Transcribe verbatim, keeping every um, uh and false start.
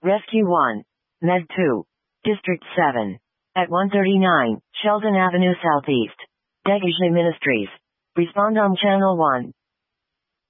Rescue one. Med two. District seven. At one thirty-nine, Sheldon Avenue Southeast. Degage Ministries. Respond on Channel one.